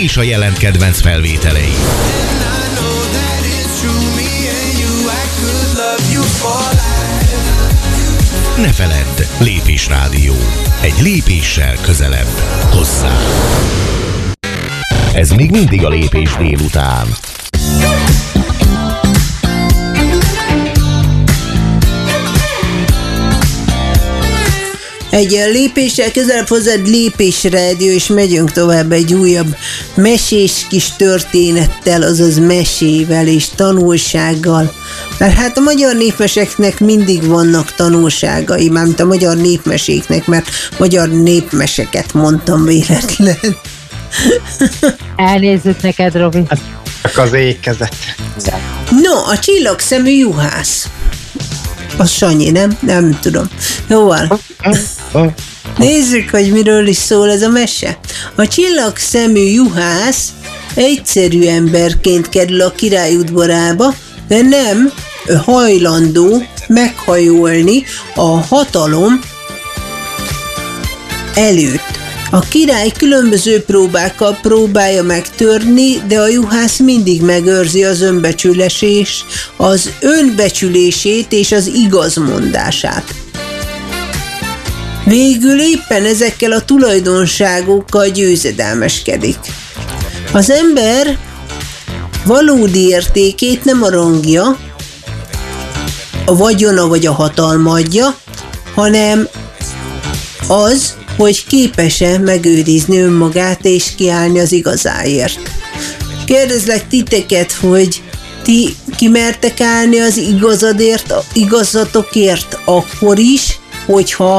és a jelent kedvenc felvételei. Ne feledd, Lépés Rádió. Egy lépéssel közelebb hozzá. Ez még mindig a Lépés délután. Egy lépéssel közelebb hozzád, Lépés Rádió, és megyünk tovább egy újabb mesés kis történettel, azaz mesével és tanulsággal. Mert hát a magyar népmeseknek mindig vannak tanulságai, mármint a magyar népmeséknek, mert magyar népmeseket mondtam véletlen. Elnézzük neked, Robi. Csak az ékezet. No, a csillagszemű juhász. Az Sanyi, nem? Nem tudom. Jó van. Nézzük, hogy miről is szól ez a mese. A csillagszemű juhász egyszerű emberként kerül a király udvarába, de nem hajlandó meghajolni a hatalom előtt. A király különböző próbákkal próbálja megtörni, de a juhász mindig megőrzi az önbecsülését és az igazmondását. Végül éppen ezekkel a tulajdonságokkal győzedelmeskedik. Az ember valódi értékét nem a rangja, a vagyona vagy a hatalma adja, hanem az, hogy képes-e megőrizni önmagát és kiállni az igazáért. Kérdezlek titeket, hogy ti kimertek állni az igazatokért akkor is, hogyha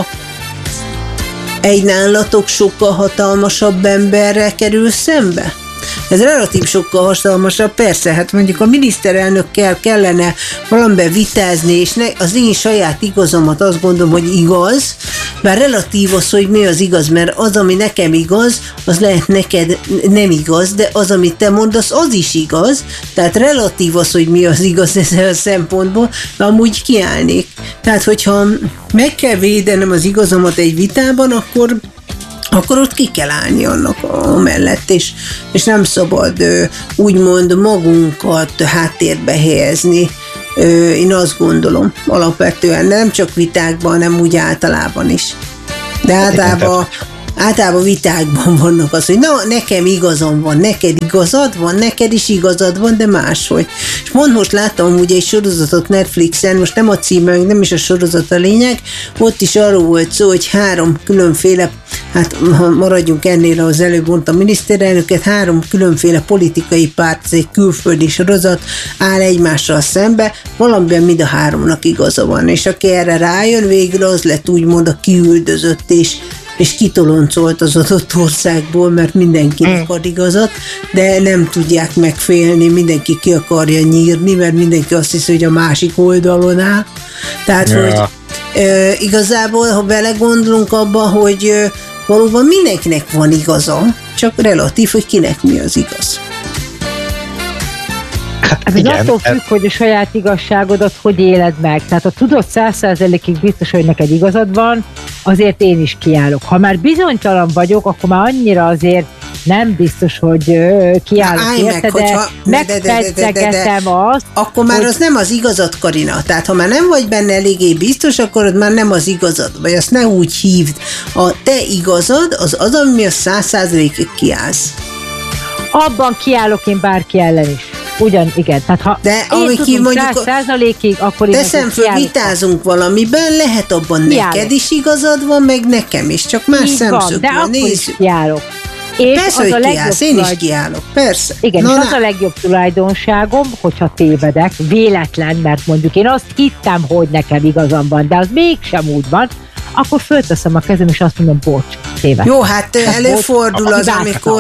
egy nálatok sokkal hatalmasabb emberrel kerül szembe? Ez relatív sokkal hatalmasabb, persze, hát mondjuk a miniszterelnökkel kellene valamiben vitázni, és az én saját igazomat azt gondolom, hogy igaz, bár relatív az, hogy mi az igaz, mert az, ami nekem igaz, az lehet neked nem igaz, de az, amit te mondasz, az is igaz, tehát relatív az, hogy mi az igaz ezzel a szempontból, de amúgy kiállnék. Tehát, hogyha meg kell védenem az igazomat egy vitában, akkor ott ki kell állni annak mellett, és nem szabad úgymond magunkat háttérbe helyezni. Én azt gondolom alapvetően, nem csak vitákban, hanem úgy általában is. De általában vitákban vannak az, hogy na, nekem igazam van, neked igazad van, neked is igazad van, de máshogy. És most láttam ugye egy sorozatot Netflixen, most nem a címe, nem is a sorozat a lényeg, ott is arról volt szó, hogy 3 különféle, hát maradjunk ennél, az előbb mondtam miniszterelnöket, 3 különféle politikai párt, ez egy külföldi sorozat, áll egymással szembe, valamiben mind a 3-nak igaza van, és aki erre rájön, végül az lett úgymond a kiüldözött, és kitoloncolt az adott országból, mert mindenkinek ad igazat, de nem tudják megfélni, mindenki ki akarja nyírni, mert mindenki azt hiszi, hogy a másik oldalon áll. Tehát, hogy igazából, ha belegondolunk abba, hogy valóban mindenkinek van igaza, csak relatív, hogy kinek mi az igaz. Ez attól függ, hogy a saját igazságodat hogy éled meg. Tehát ha tudod 100%-ig biztos, hogy neked igazad van, azért én is kiállok. Ha már bizonytalan vagyok, akkor már annyira azért nem biztos, hogy kiállok érte, de megfedzegetem azt. Akkor már az nem az igazad, Karina. Tehát ha már nem vagy benne eléggé biztos, akkor az már nem az igazad. Vagy azt ne úgy hívd. A te igazad az, ami a 100%-ig kiállsz. Abban kiállok én bárki ellen is. Igen. Tehát ha de én tudom 100%-ig, akkor teszem föl, vitázunk valamiben, lehet abban kiállok. Neked is igazad van, meg nekem is, csak más szemszögből nézzük. Kiállok. És persze, hogy kiállsz, én is kiállok, persze. Igen, és az a legjobb tulajdonságom, hogyha tévedek, véletlen, mert mondjuk én azt hittem, hogy nekem igazam van, de az mégsem úgy van, akkor fölteszem a kezem, és azt mondom, bocs, tévedtem. Jó, hát előfordul az,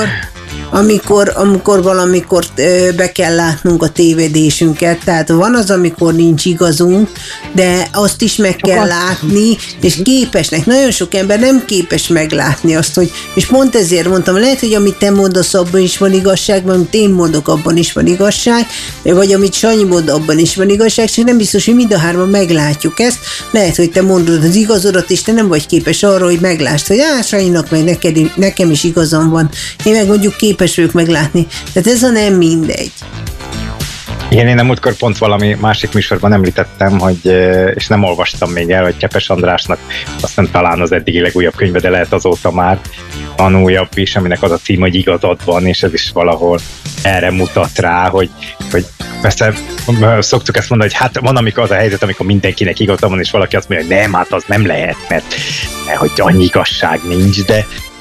amikor valamikor be kell látnunk a tévedésünket, tehát van az, amikor nincs igazunk, de azt is meg kell látni, és képesnek. Nagyon sok ember nem képes meglátni azt, hogy, és pont ezért mondtam, lehet, hogy amit te mondasz, abban is van igazság, vagy amit én mondok, abban is van igazság, vagy amit Sanyi mond, abban is van igazság, csak nem biztos, hogy mind a 3-an meglátjuk ezt. Lehet, hogy te mondod az igazodat, és te nem vagy képes arra, hogy meglásd, hogy Sanyinak meg nekem is igazam van. Én meg mondjuk képes képes vagyok meglátni. Tehát ez a nem mindegy. Igen, én nem múltkor pont valami másik műsorban említettem, hogy, és nem olvastam még el, hogy Csepes Andrásnak aztán talán az eddigi legújabb könyve, de lehet azóta már van újabb is, aminek az a cím, hogy igazad van, és ez is valahol erre mutat rá, hogy persze szoktuk ezt mondani, hogy hát van amikor az a helyzet, amikor mindenkinek igaza van, és valaki azt mondja, hogy nem, hát az nem lehet, mert hogy annyi igazság nincs, de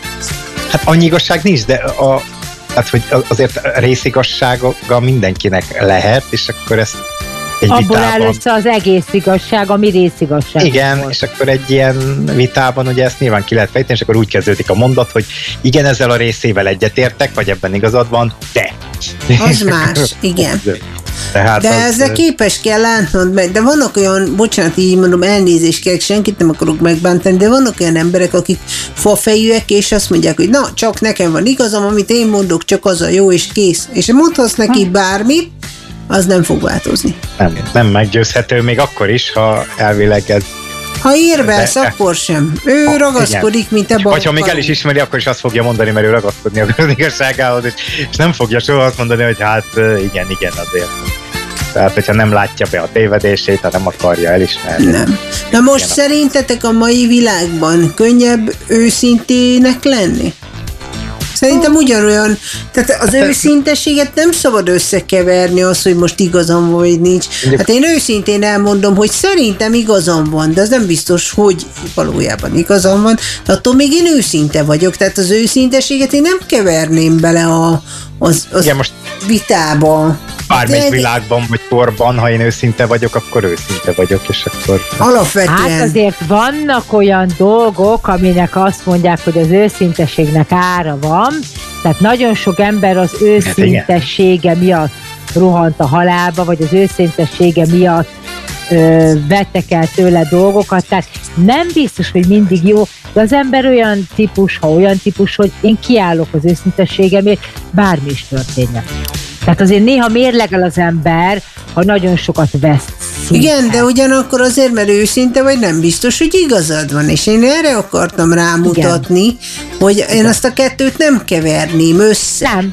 hát annyi igazság nincs, de tehát, hogy azért részigazsága mindenkinek lehet, és akkor ezt egy abból vitában... áll össze az egész igazság, ami részigazság. Igen, és akkor egy ilyen vitában ugye ezt nyilván ki lehet fejteni, és akkor úgy kezdődik a mondat, hogy igen, ezzel a részével egyetértek, vagy ebben igazad van, de... Az más, igen. Tehát de ezzel képes kell látnod meg, de vannak olyan, bocsánat, így mondom, elnézést kell, senkit nem akarok megbántani, de vannak olyan emberek, akik fafejűek, és azt mondják, hogy na, csak nekem van igazam, amit én mondok, csak az a jó, és kész. És mondhatsz neki bármit, az nem fog változni. Nem meggyőzhető, még akkor is, ha elvileg ez... Ha érvelsz, akkor sem. Ő ragaszkodik, mint a vagy ha még el is ismeri, akkor is azt fogja mondani, mert ő ragaszkodni akar az igazságához, és nem fogja soha azt mondani, hogy hát igen, azért. Tehát, hogyha nem látja be a tévedését, ha nem akarja elismerni. Nem. Na most szerintetek a mai világban könnyebb őszintének lenni? Szerintem ugyanolyan, tehát az őszinteséget nem szabad összekeverni az, hogy most igazam van, vagy nincs. Hát én őszintén elmondom, hogy szerintem igazam van, de az nem biztos, hogy valójában igazam van, de attól még én őszinte vagyok, tehát az őszinteséget én nem keverném bele az igen, most vitába. Bármelyik világban vagy korban, ha én őszinte vagyok, akkor őszinte vagyok, és akkor... Alapvetően. Hát azért vannak olyan dolgok, aminek azt mondják, hogy az őszinteségnek ára van, tehát nagyon sok ember az őszintessége miatt rohant a halálba, vagy az őszintessége miatt vettek el tőle dolgokat, tehát nem biztos, hogy mindig jó, de az ember olyan típus, hogy én kiállok az őszintességemért, bármi is történjen. Tehát azért néha mérlegel az ember, ha nagyon sokat vesz szinten. Igen, de ugyanakkor azért, mert őszinte vagy, nem biztos, hogy igazad van, és én erre akartam rámutatni, igen, hogy én azt a kettőt nem keverném össze. Nem.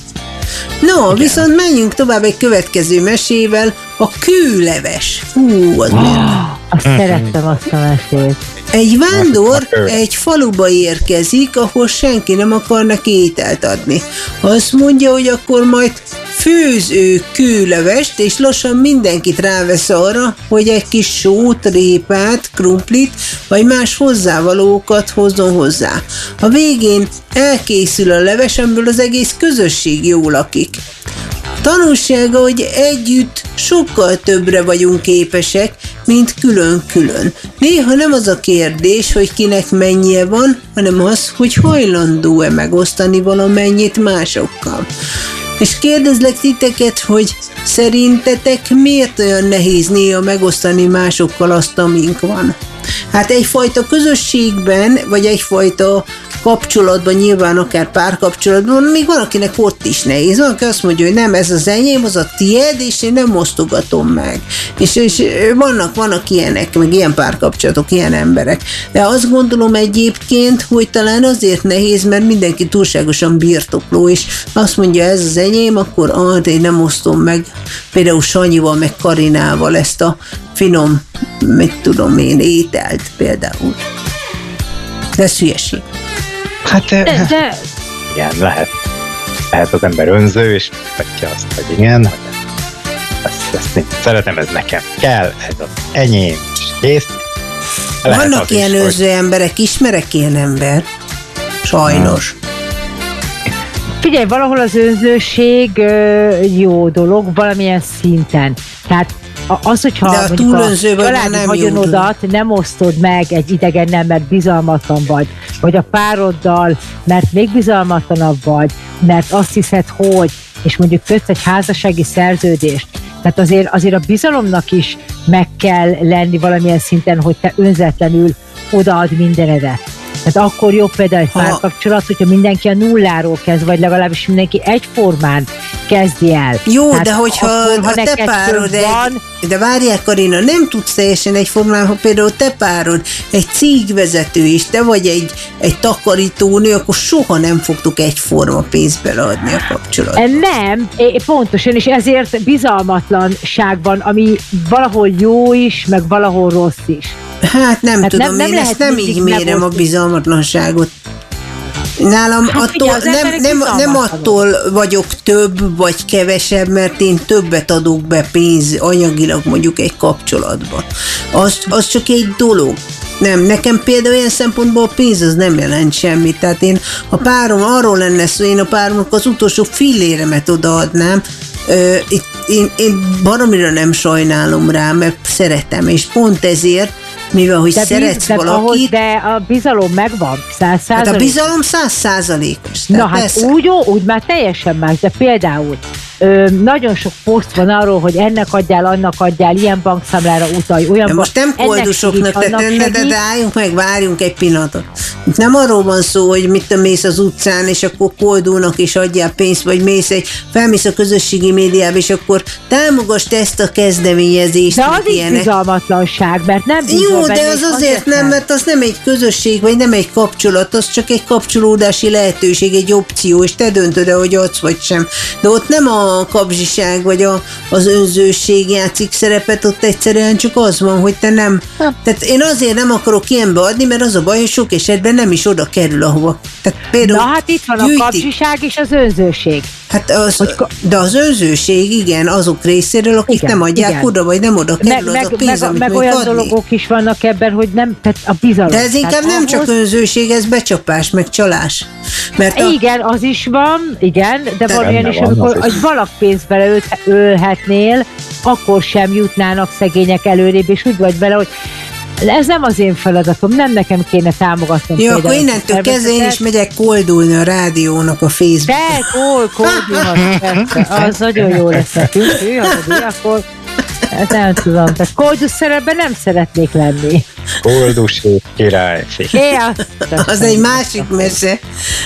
No, igen, viszont menjünk tovább egy következő mesével, a kőleves. Hú, az azt szerettem azt a mesét. Egy vándor egy faluba érkezik, ahol senki nem akar neki ételt adni. Azt mondja, hogy akkor majd főz ő kőlevest, és lassan mindenkit rávesz arra, hogy egy kis sót, répát, krumplit, vagy más hozzávalókat hozzon hozzá. A végén elkészül a leves, amiből az egész közösség jól lakik. Tanulsága, hogy együtt sokkal többre vagyunk képesek, mint külön-külön. Néha nem az a kérdés, hogy kinek mennyie van, hanem az, hogy hajlandó-e megosztani valamennyit másokkal. És kérdezlek titeket, hogy szerintetek miért olyan nehéz néha megosztani másokkal azt, amink van? Hát egyfajta közösségben, vagy egyfajta kapcsolatban, nyilván akár párkapcsolatban, még van, akinek ott is nehéz. Van, aki azt mondja, hogy nem, ez az enyém, az a tied, és én nem osztogatom meg. És vannak ilyenek, meg ilyen párkapcsolatok, ilyen emberek. De azt gondolom egyébként, hogy talán azért nehéz, mert mindenki túlságosan birtokló, és azt mondja, ez az enyém, akkor én nem osztom meg például Sanyival, meg Karinával ezt a finom, mit tudom én, ételt például. De ez hülyeség. Hát, de... igen, lehet az ember önző, és vetja azt, hogy igen, hogy ezt szeretem, ez nekem kell, ez az enyém, és kész. Vannak ilyen önző emberek, ismerek ilyen ember? Sajnos. Figyelj, valahol az önzőség jó dolog, valamilyen szinten. Tehát az, hogyha mondjuk a családi vagyonodat nem osztod meg egy idegennel, mert bizalmatlan vagy a pároddal, mert még bizalmatlanabb vagy, mert azt hiszed, hogy, és mondjuk kötsz egy házassági szerződést. Tehát azért a bizalomnak is meg kell lenni valamilyen szinten, hogy te önzetlenül odaad mindenedet. Tehát akkor jobb például egy párkapcsolat, hogyha mindenki a nulláról kezd, vagy legalábbis mindenki egyformán kezdi el. Jó, tehát de hogyha akkor, ha te párod de várják, Karina, nem tudsz teljesen egyformán, ha például te párod egy cégvezető is, te vagy egy takarítónő, akkor soha nem fogtok egyforma pénzt beleadni a kapcsolatba. Nem, pontosan, és ezért bizalmatlanság van, ami valahol jó is, meg valahol rossz is. Hát nem tudom, én ezt nem így mérem a bizalmatlanságot. Nálam nem attól vagyok több vagy kevesebb, mert én többet adok be pénz anyagilag mondjuk egy kapcsolatba. Az csak egy dolog. Nem, nekem például ilyen szempontból a pénz az nem jelent semmit. Tehát én, ha párom arról lenne szó, én a páromnak az utolsó filléremet odaadnám, én baromira nem sajnálom rá, mert szeretem, és pont ezért, mivel, hogy szeretsz valakit... De a bizalom megvan, 100%. Hát a bizalom 100%-os. Na hát úgy már teljesen más, de például nagyon sok poszt van arról, hogy ennek adjál, annak adjál, ilyen bankszámlára utalj, olyan de most nem koldusoknak, de álljunk meg, várjunk egy pillanatot. Nem arról van szó, hogy mit te mész az utcán, és akkor koldulnak is adjál pénzt, vagy felmész a közösségi médiába, és akkor támogasd ezt a kezdeményezést. De az is bizalmatlanság, mert nem bízol jó, benne, de az azért nem, mert az nem egy közösség, vagy nem egy kapcsolat, az csak egy kapcsolódási lehetőség, egy opció, és te döntöd el, hogy adsz vagy sem. De ott nem a kapzsiság, vagy az önzőség játszik szerepet, ott egyszerűen csak az van, hogy te nem... Tehát én azért nem akarok ilyenbe adni, mert az a baj, hogy sok esetben nem is oda kerül, ahova. Tehát például na hát itt van a kapzsiság és az önzőség. Hát de az önzőség, igen, azok részéről, akik nem adják oda, vagy nem oda kerül az a pénz, amit meg olyan dolgok is vannak ebben, hogy nem, tehát a bizalom. De ez inkább nem csak önzőség, ez becsapás, meg csalás. Mert igen, az is van, igen, de van olyan is, amikor egy valakpénzt beleölhetnél, akkor sem jutnának szegények előrébb, és úgy vagy vele, hogy ez nem az én feladatom, nem nekem kéne támogatnom. Jó, akkor innentől kezdve én is megyek koldulni a rádiónak a Facebookon. De, koldulhat, persze, az nagyon jó lesz nekünk, akkor nem tudom, tehát koldus szerepben nem szeretnék lenni. Koldus király. Az egy másik mese.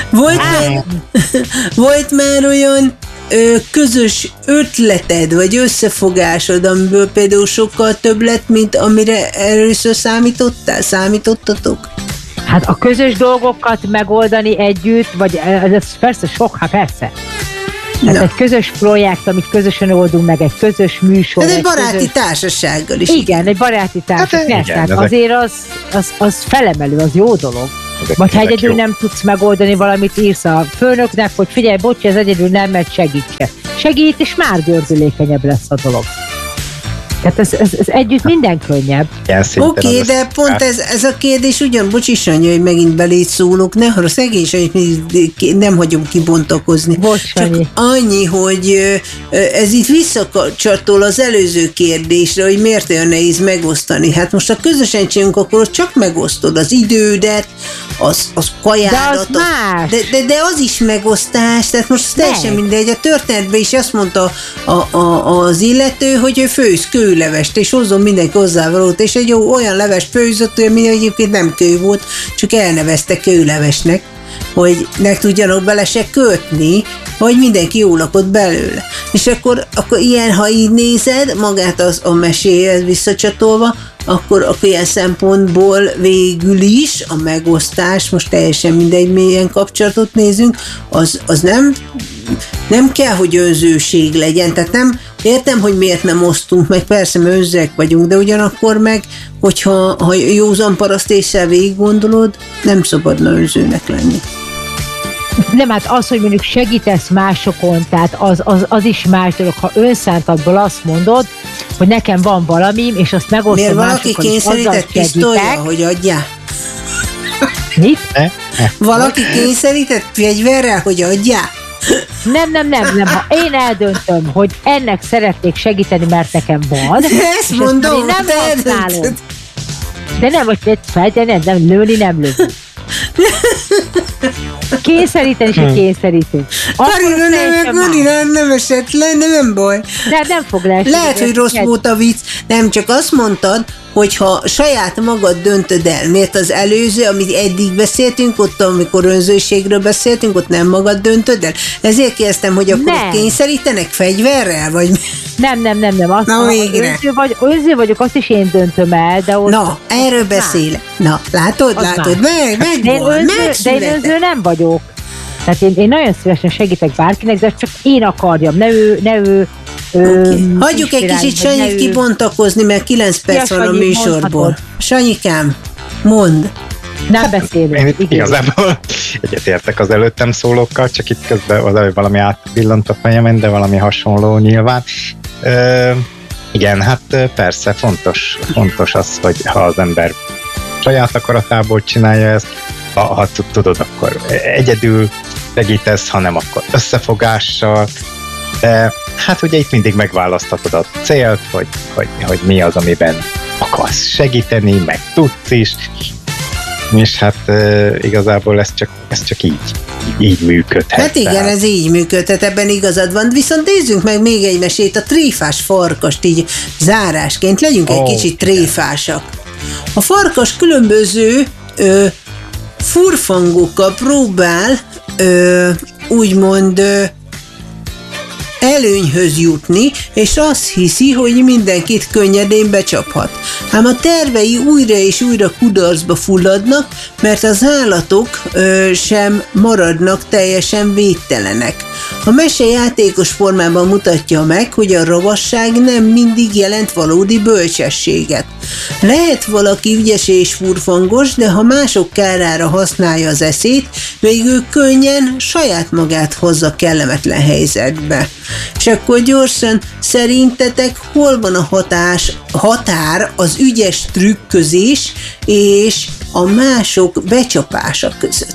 Volt már olyan közös ötleted, vagy összefogásod, amiből például sokkal több lett, mint amire először számítottatok? Hát a közös dolgokat megoldani együtt, vagy ez persze sok, hát persze. Tehát egy közös projekt, amit közösen oldunk meg, egy közös műsor. Ez egy baráti társasággal is. Igen, egy baráti társaság. Hát azért az felemelő, az jó dolog. Vagy ha egyedül nem tudsz megoldani valamit, írsz a főnöknek, hogy figyelj, bocs, ez egyedül nem, mert segítse. Segít, és már gördülékenyebb lesz a dolog. Tehát ez együtt minden könnyebb. Oké, de pont ez a kérdés bocs is, Sanyi, hogy megint beléd szólok, ne harra szegény, hogy nem hagyom kibontakozni. Bocs, csak annyi, hogy ez itt visszacsatol az előző kérdésre, hogy miért olyan nehéz megosztani. Hát most ha közösen csinálunk, akkor csak megosztod az idődet, az kajádat. De az is megosztás, tehát most teljesen mindegy. A történetben is azt mondta az illető, hogy ő főz kőlevest, és hozzon mindenki hozzávalót, és egy olyan levest főzött, ami egyébként nem kő volt, csak elnevezte kőlevesnek, hogy ne tudjanak bele se kötni, hogy mindenki jól lakott belőle. És akkor ilyen, ha így nézed, magát a meséhez visszacsatolva, akkor ilyen szempontból végül is a megosztás, most teljesen mindegy, milyen kapcsolatot nézünk, az nem kell, hogy önzőség legyen, tehát nem értem, hogy miért nem osztunk meg, persze, mert önzőek vagyunk, de ugyanakkor meg, hogyha józan paraszt ésszel végig gondolod, nem szabadna önzőnek lenni. Nem, hát az, hogy mondjuk segítesz másokon, tehát az is más dolog, ha önszántadból azt mondod, hogy nekem van valamim, és azt megosztom másokkal, és azzal segítek. Miért valaki kényszerített pisztolya, hogy adjál? Mit? Valaki kényszerített fegyverrel, hogy adjál? Nem. Ha én eldöntöm, hogy ennek szeretnék segíteni, mert nekem van, ezt mondom, nem használom. De nem, hogy nem lőni, nem lőni. Kényszeríteni se kényszerítünk. Karina, nem esett le, nem baj. De nem fog leesni. Lehet, hogy rossz volt a vicc. Nem, csak azt mondtad, hogyha saját magad döntöd el, miért az előző, amit eddig beszéltünk, ott amikor önzőségről beszéltünk, ott nem magad döntöd el. Ezért kérdeztem, hogy akkor kényszerítenek fegyverrel, vagy Nem. Azt na végre. Önző vagyok, azt is én döntöm el, de ott... Na, erről beszélek. Na, látod, de én önző nem vagyok. Tehát én nagyon szívesen segítek bárkinek, de csak én akarjam, ne ő okay. Hagyjuk egy kicsit Sanyit kibontakozni, mert 9 perc van a műsorból. Sanyikám, mondd. Nem beszélünk. Én igazából egyetértek az előttem szólókkal, csak itt közben az valami átbillant a fejemen, de valami hasonló nyilván. Igen, hát persze fontos az, hogy ha az ember saját akaratából csinálja ezt, ha tudod, akkor egyedül segítesz, hanem akkor összefogással, de hát ugye itt mindig megválaszthatod a célt, hogy mi az, amiben akarsz segíteni, meg tudsz is, és hát igazából ez csak így működhet. Hát igen, ez így működhet, ebben igazad van, viszont nézzünk meg még egy mesét, a tréfás farkast így zárásként, legyünk egy kicsit tréfásak. A farkas különböző furfangokkal próbál úgymond előnyhöz jutni, és azt hiszi, hogy mindenkit könnyedén becsaphat. Ám a tervei újra és újra kudarcba fulladnak, mert az állatok sem maradnak teljesen védtelenek. A mese játékos formában mutatja meg, hogy a ravasság nem mindig jelent valódi bölcsességet. Lehet valaki ügyes és furfangos, de ha mások kárára használja az eszét, végül könnyen saját magát hozza kellemetlen helyzetbe. És akkor gyorsan, szerintetek hol van a határ az ügyes trükközés és a mások becsapása között?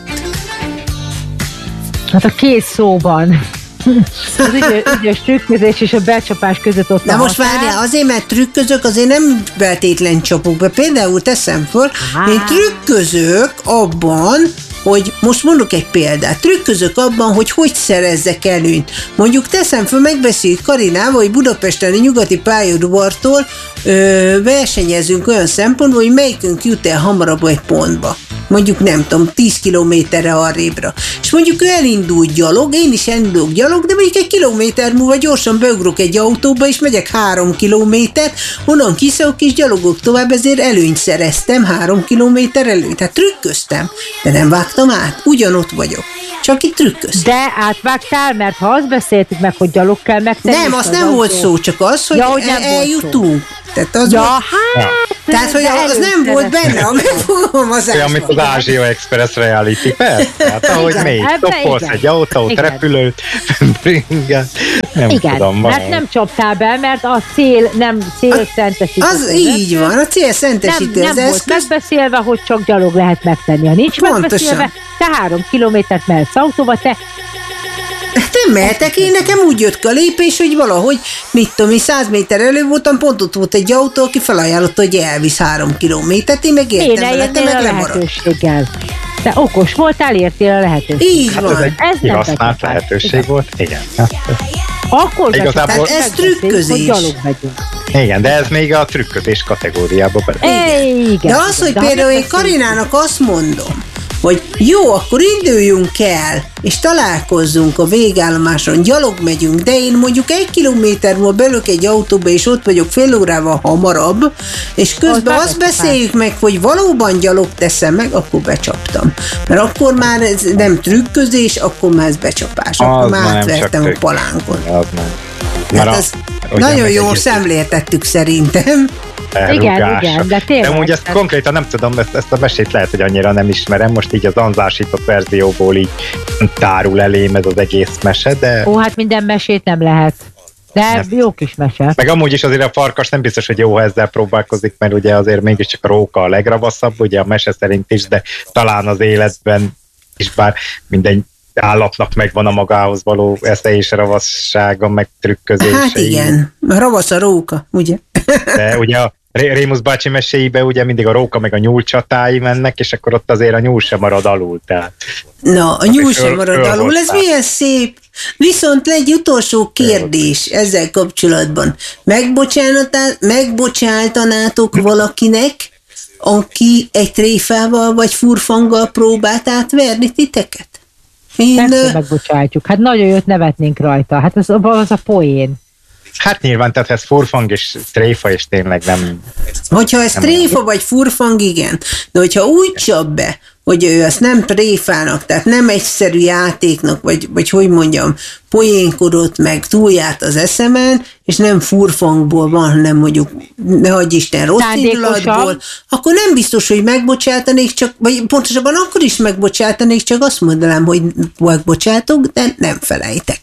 Hát a két szóban. Az ügyes trükközés és a becsapás között ott na most várjál, azért, mert trükközök, azért nem feltétlen csapok be. Például teszem föl, én trükközök abban, hogy most mondok egy példát, trükközök abban, hogy szerezzek előnyt. Mondjuk teszem föl, megbeszéljük Karinával, hogy Budapesten a nyugati pályaudvartól versenyezünk olyan szempontból, hogy melyikünk jut el hamarabb egy pontba. Mondjuk nem tudom, 10 kilométerre arrébra. És mondjuk ő elindul gyalog, én is elindulok gyalog, de mondjuk egy kilométer múlva gyorsan beugrok egy autóba, és megyek 3 kilométert, onnan kiszállok és gyalogok tovább, ezért előnyt szereztem, 3 kilométer előnyt. Tehát trükköztem, de nem vágtam át, ugyanott vagyok. Csak itt trükköztem. De átvágtál, mert ha azt beszéltük meg, hogy gyalog kell megtenni. Nem, az nem volt szó, csak az, hogy eljutunk. Tehát az tehát, hogy az nem volt benne a megfogalmazás. Olyan, mint az Ázsia Express reality, persze. Tehát ahogy még toppolsz egy autót, repülőt, bringát, nem tudom. Mert nem csaptál be, mert a cél nem célszentesítő. Az így van, a célszentesítő az nem volt megbeszélve, hogy csak gyalog lehet megtenni. Ha nincs megbeszélve, te 3 kilométert mehetsz autóba, te nem mehetek, én nekem úgy jött ki a lépés, hogy valahogy, mit tudom, 100 méter előbb voltam, pont ott volt egy autó, aki felajánlotta, hogy elvisz 3 kilométert, én meg értem vele, te meg lemaradsz. Te okos voltál, értél a lehetőséggel. Így van. Ez kihasznált lehetőség volt, igen. Akkor igazából ez trükközés. Igen, de ez még a trükközés kategóriába bele. Igen. De az, hogy például én Karinának azt mondom, hogy jó, akkor induljunk el, és találkozzunk a végállomáson, gyalog megyünk, de én mondjuk 1 kilométer múlva belök egy autóba, és ott vagyok fél órával hamarabb, és közben azt beszéljük meg, hogy valóban gyalog teszem meg, akkor becsaptam. Mert akkor már ez nem trükközés, akkor már ez becsapás, akkor már átvertem a palánkon. Hát ez nagyon jól szemléltettük szerintem. Igen, de tényleg. De amúgy ezt konkrétan nem tudom, ezt a mesét lehet, hogy annyira nem ismerem, most így az anzásított verzióból így tárul elém ez az egész mese, de... Ó, hát minden mesét nem lehet. De jó kis mese. Meg amúgy is azért a farkas nem biztos, hogy jó, ha ezzel próbálkozik, mert ugye azért mégiscsak a róka a legravaszabb, ugye a mese szerint is, de talán az életben is, bár minden állatnak megvan a magához való esze és ravassága, meg trükközései. Hát igen, ravasz a róka, ugye? De ugye a Rémusz bácsi meséibe ugye mindig a róka meg a nyúl csatái mennek, és akkor ott azért a nyúl sem marad alul. Tehát. Na, a nyúl sem marad alul, ez milyen szép. Viszont egy utolsó kérdés ezzel kapcsolatban. Megbocsájtanátok valakinek, aki egy tréfával vagy furfanggal próbált átverni titeket? Persze megbocsátjuk. Hát nagyon jót nevetnénk rajta. Hát az a poén. Hát nyilván, tehát ez furfang és tréfa, és tényleg nem... Hogyha ez tréfa vagy furfang, igen. De hogyha úgy csap be, hogy ő ezt nem tréfának, tehát nem egyszerű játéknak, vagy hogy mondjam, poénkodott meg, túljárt az eszemen, és nem furfangból van, hanem mondjuk, ne hagyj Isten, rossz indulatból, akkor nem biztos, hogy megbocsátanék, csak, vagy pontosabban akkor is megbocsátanék, csak azt mondanám, hogy megbocsátok, de nem felejtek.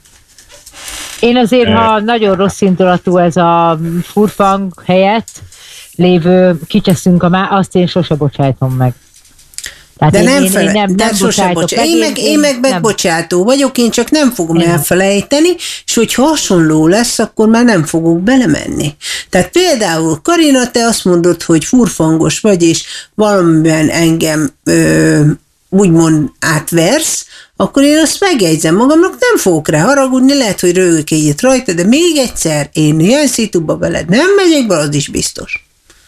Én azért, ha nagyon rossz indulatú ez a furfang helyett lévő kicseszünk azt én sose bocsájtom meg. Tehát de nem sose bocsájtok. Én meg megbocsátó vagyok, én csak nem fogom elfelejteni, és hogy hasonló lesz, akkor már nem fogok belemenni. Tehát például Karina, te azt mondod, hogy furfangos vagy, és valamiben engem úgymond átversz, akkor én azt megjegyzem magamnak, nem fogok rá haragudni, lehet, hogy rögök egyet rajta, de még egyszer, én ilyen szituba veled nem megyek be, az is biztos.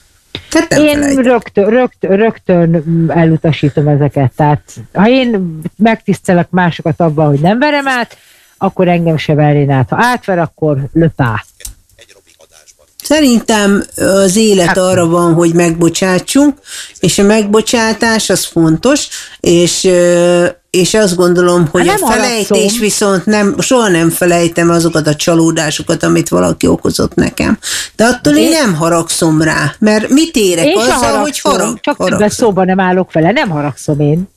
Én rögtön elutasítom ezeket. Tehát ha én megtisztelek másokat abban, hogy nem verem át, akkor engem se verjen át. Ha átver, akkor löpá. Szerintem az élet arra van, hogy megbocsátsunk, és a megbocsátás az fontos, és azt gondolom, hogy a felejtés viszont soha nem felejtem azokat a csalódásokat, amit valaki okozott nekem. De attól én nem haragszom rá, mert mit érek azzal, hogy csak többet szóba nem állok vele, nem haragszom én.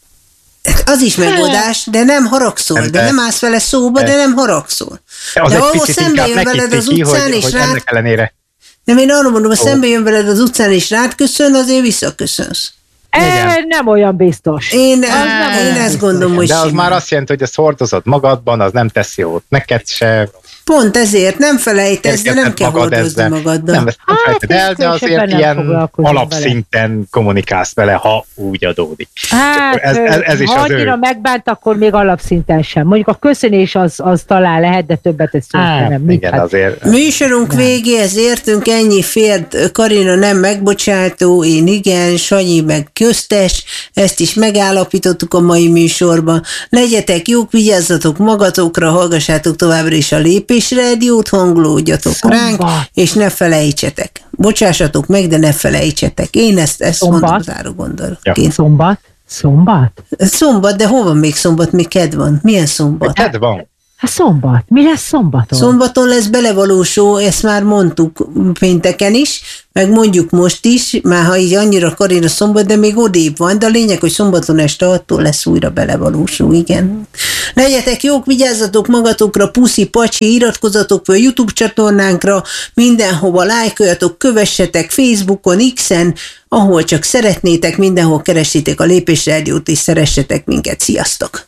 Az is megoldás, de nem haragszol, de nem állsz vele szóba, de nem haragszol. De ahol szembe jön veled az utcán, és rád... Nem, én arra mondom, ha szembe jön veled az utcán, és rád köszön, azért visszaköszönsz. Nem olyan biztos. Én ezt gondolom, hogy de az már azt jelenti, hogy ezt hordozod magadban, az nem tesz jót neked se. Pont ezért nem felejtesz, de nem kell hordozni magaddal. Nem felejted el, de azért ilyen alapszinten kommunikálsz vele, ha úgy adódik. Hát, ez is ha annyira megbánt, akkor még alapszinten sem. Mondjuk a köszönés az talán lehet, de többet egy szót nem. Igen, azért. Műsorunk végéhez értünk, ennyi fért. Karina nem megbocsátó, én igen, Sanyi meg köztes, ezt is megállapítottuk a mai műsorban. Legyetek jók, vigyázzatok magatokra, hallgassátok továbbra is a Lépés Rádiót, hangolódjatok ránk, és ne felejtsetek. Bocsássatok meg, de ne felejtsetek. Én ezt mondom az árugondolóként. Ja. Szombat? Szombat, de hol van még szombat? Még kedd van. Milyen szombat? Kedd van. Hát szombat. Mi lesz szombaton? Szombaton lesz belevalósó, ezt már mondtuk pénteken is, meg mondjuk most is, már ha így annyira Karina szombat, de még odébb van, de a lényeg, hogy szombaton este attól lesz újra belevalósó, igen. Legyetek jók, vigyázzatok magatokra, puszi, pacsi, iratkozzatok fel a YouTube csatornánkra, mindenhova lájkoljatok, kövessetek Facebookon, X-en, ahol csak szeretnétek, mindenhol keresitek a Lépés Rádiót, és szeressetek minket. Sziasztok!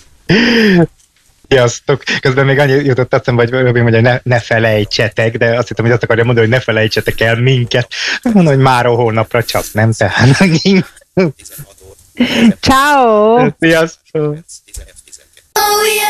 Sziasztok! Közben még annyi jutott eszembe, hogy ne felejtsetek, de azt hittem, hogy azt akarja mondani, hogy ne felejtsetek el minket. Mondom, hogy máról holnapra csak nem, tehát. Ciao. Sziasztok! Oh, yeah.